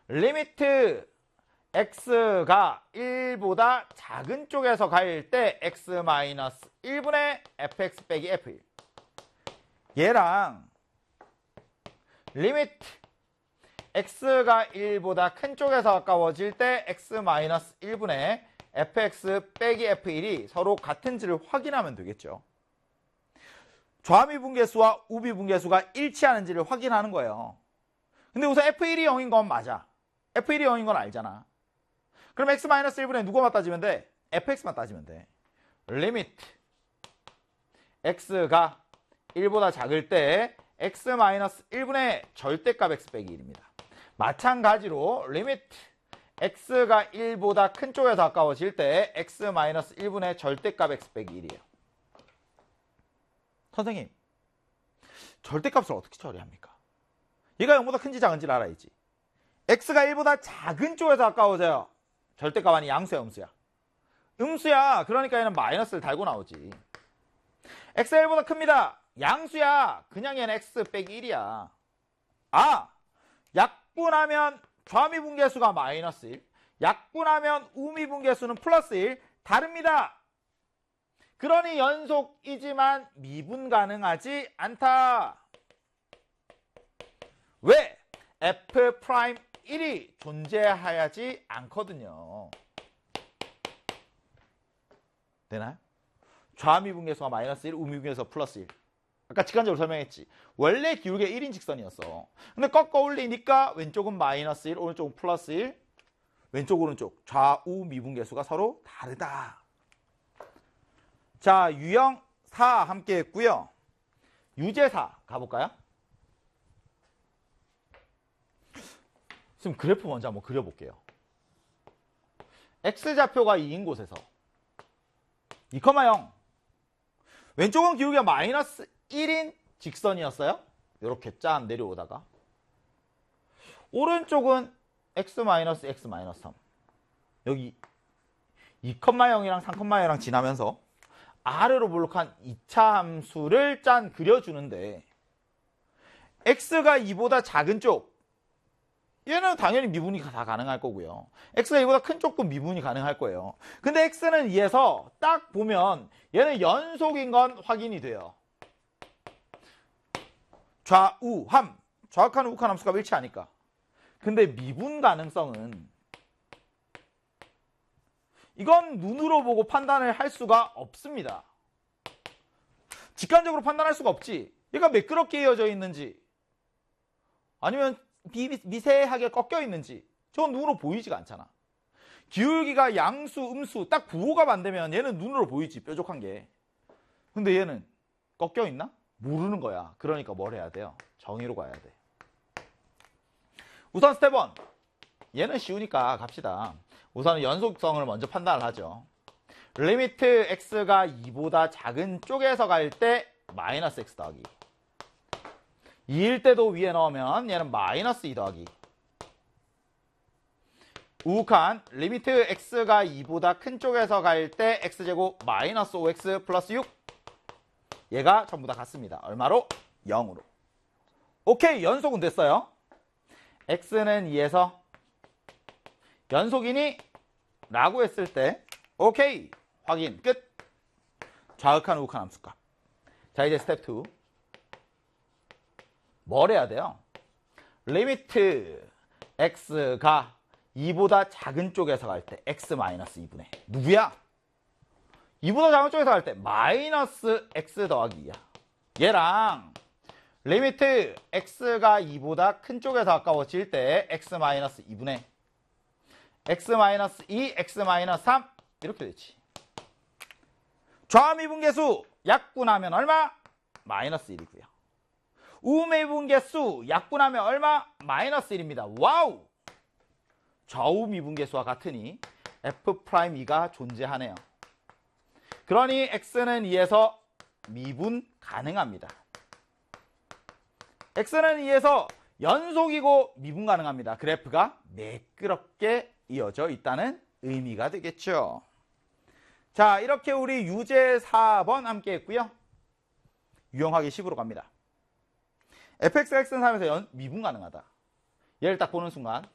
리미트 x가 1보다 작은 쪽에서 갈 때 x-1분의 fx 빼기 f1. 얘랑 리미트 x가 1보다 큰 쪽에서 가까워질 때 x-1분의 fx 빼기 f1이 서로 같은지를 확인하면 되겠죠. 좌미분계수와 우미분계수가 일치하는지를 확인하는 거예요. 근데 우선 f1이 0인 건 맞아. f1이 0인 건 알잖아. 그럼 x-1분의 누구만 따지면 돼? fx만 따지면 돼. 리미트 x가 1보다 작을 때 x-1분의 절대값 x 빼기 1입니다. 마찬가지로 리미트 x가 1보다 큰 쪽에서 가까워질 때 x-1분의 절대값 x 빼기 1이에요. 선생님, 절대값을 어떻게 처리합니까? 얘가 0보다 큰지 작은지를 알아야지. x가 1보다 작은 쪽에서 가까워져요. 절대값 아니 양수야, 음수야? 음수야. 그러니까 얘는 마이너스를 달고 나오지. x가 1보다 큽니다. 양수야. 그냥 얘는 x 빼기 1이야. 아! 약분하면 좌미분계수가 마이너스 1. 약분하면 우미분계수는 플러스 1. 다릅니다. 그러니 연속이지만 미분 가능하지 않다. 왜? f'1이 존재하지 않거든요. 되나요? 좌미분계수가 마이너스 1, 우미분계수가 플러스 1. 아까 직관적으로 설명했지. 원래 기울기가 1인 직선이었어. 근데 꺾어 올리니까 왼쪽은 마이너스 1, 오른쪽은 플러스 1. 왼쪽, 오른쪽 좌우 미분계수가 서로 다르다. 자, 유형 4 함께 했고요. 유제 4 가볼까요? 지금 그래프 먼저 한번 그려볼게요. x좌표가 2인 곳에서 2,0 왼쪽은 기울기가 마이너스 1인 직선이었어요. 이렇게 짠 내려오다가 오른쪽은 x-x-3 여기 2,0이랑 3,0이랑 지나면서 아래로 볼록한 2차 함수를 짠 그려주는데 x가 2보다 작은 쪽 얘는 당연히 미분이 다 가능할 거고요. x가 2보다 큰 쪽도 미분이 가능할 거예요. 근데 x는 2에서 딱 보면 얘는 연속인 건 확인이 돼요. 좌우함 정확한 우극한 함수가 일치하니까. 근데 미분 가능성은 이건 눈으로 보고 판단을 할 수가 없습니다. 직관적으로 판단할 수가 없지. 얘가 매끄럽게 이어져 있는지 아니면 미세하게 꺾여 있는지 저건 눈으로 보이지가 않잖아. 기울기가 양수, 음수 딱 부호가 반대면 얘는 눈으로 보이지, 뾰족한 게. 근데 얘는 꺾여 있나? 모르는 거야. 그러니까 뭘 해야 돼요? 정의로 가야 돼. 우선 스텝 1. 얘는 쉬우니까 갑시다. 우선 연속성을 먼저 판단을 하죠. 리미트 x가 2보다 작은 쪽에서 갈 때 마이너스 x 더하기 2일 때도 위에 넣으면 얘는 마이너스 2 더하기 우극한 리미트 x가 2보다 큰 쪽에서 갈 때 x제곱 마이너스 5x 플러스 6 얘가 전부 다 같습니다. 얼마로? 0으로. 오케이, 연속은 됐어요. x는 2에서 연속이니? 라고 했을 때 오케이, 확인 끝. 좌극한 우극한 함수값. 자, 이제 스텝 2. 뭘 해야 돼요? 리미트 x가 2보다 작은 쪽에서 갈 때 x-2분의 누구야? 2보다 작은 쪽에서 갈 때 마이너스 x 더하기 2야. 얘랑 리미트 x가 2보다 큰 쪽에서 가까워질 때 x-2분의 x-2, x-3 이렇게 되지. 좌미분계수 약분하면 얼마? 마이너스 1이고요. 우미분계수 약분하면 얼마? 마이너스 1입니다. 와우! 좌우미분계수와 같으니 f'2가 존재하네요. 그러니 x는 2에서 미분 가능합니다. x는 2에서 연속이고 미분 가능합니다. 그래프가 매끄럽게 이어져 있다는 의미가 되겠죠. 자, 이렇게 우리 유제 4번 함께 했고요. 유형하기 10으로 갑니다. fx가 x는 3에서 미분 가능하다. 얘를 딱 보는 순간